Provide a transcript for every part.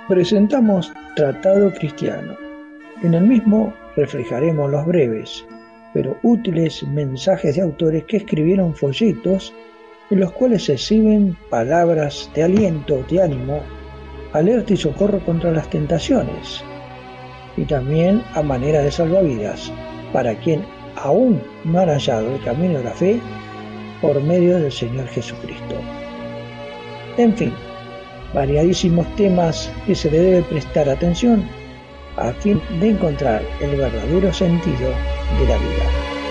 Presentamos Tratado Cristiano. En el mismo reflejaremos los breves, pero útiles mensajes de autores que escribieron folletos en los cuales se exhiben palabras de aliento, de ánimo, alerta y socorro contra las tentaciones, y también a manera de salvavidas para quien aún no han hallado el camino de la fe por medio del Señor Jesucristo. En fin, variadísimos temas que se le debe prestar atención a fin de encontrar el verdadero sentido de la vida.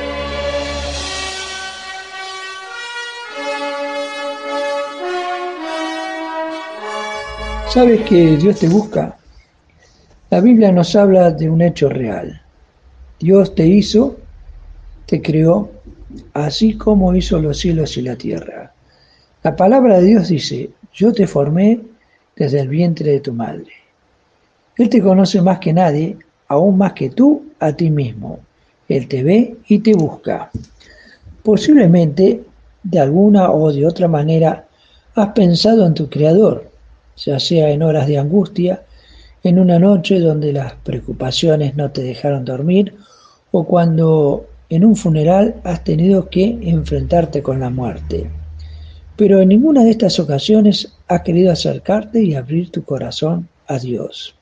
¿Sabes que Dios te busca? La Biblia nos habla de un hecho real. Dios te hizo, te creó, así como hizo los cielos y la tierra. La palabra de Dios dice: yo te formé desde el vientre de tu madre. Él te conoce más que nadie, aún más que tú a ti mismo. Él te ve y te busca. Posiblemente, de alguna o de otra manera, has pensado en tu Creador, ya sea en horas de angustia, en una noche donde las preocupaciones no te dejaron dormir, o cuando en un funeral has tenido que enfrentarte con la muerte. Pero en ninguna de estas ocasiones has querido acercarte y abrir tu corazón a Dios.